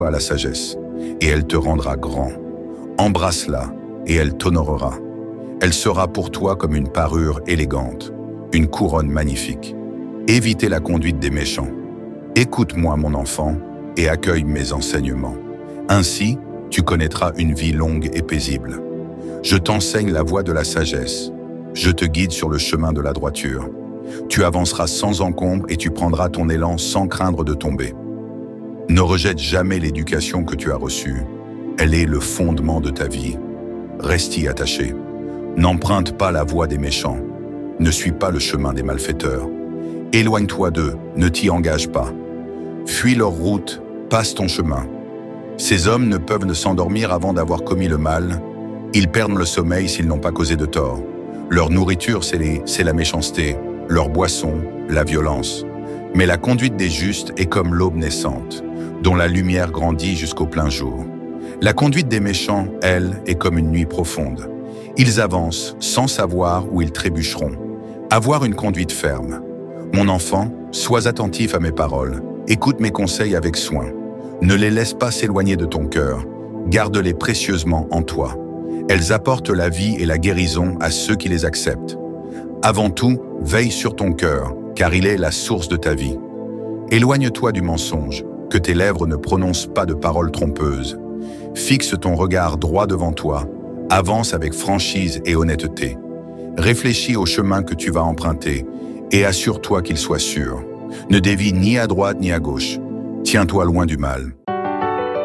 à la sagesse, et elle te rendra grand. Embrasse-la, et elle t'honorera. Elle sera pour toi comme une parure élégante, une couronne magnifique. Évitez la conduite des méchants. Écoute-moi, mon enfant, et accueille mes enseignements. Ainsi, tu connaîtras une vie longue et paisible. Je t'enseigne la voie de la sagesse. Je te guide sur le chemin de la droiture. Tu avanceras sans encombre et tu prendras ton élan sans craindre de tomber. Ne rejette jamais l'éducation que tu as reçue. Elle est le fondement de ta vie. Reste y attaché. N'emprunte pas la voie des méchants. Ne suis pas le chemin des malfaiteurs. Éloigne-toi d'eux, ne t'y engage pas. Fuis leur route, passe ton chemin. Ces hommes ne peuvent ne s'endormir avant d'avoir commis le mal. Ils perdent le sommeil s'ils n'ont pas causé de tort. Leur nourriture, c'est la méchanceté. Leur boisson, la violence. Mais la conduite des justes est comme l'aube naissante, dont la lumière grandit jusqu'au plein jour. La conduite des méchants, elle, est comme une nuit profonde. Ils avancent sans savoir où ils trébucheront. Avoir une conduite ferme. Mon enfant, sois attentif à mes paroles. Écoute mes conseils avec soin. Ne les laisse pas s'éloigner de ton cœur. Garde-les précieusement en toi. Elles apportent la vie et la guérison à ceux qui les acceptent. Avant tout, veille sur ton cœur, car il est la source de ta vie. Éloigne-toi du mensonge, que tes lèvres ne prononcent pas de paroles trompeuses. Fixe ton regard droit devant toi, avance avec franchise et honnêteté. Réfléchis au chemin que tu vas emprunter et assure-toi qu'il soit sûr. Ne dévie ni à droite ni à gauche. Tiens-toi loin du mal.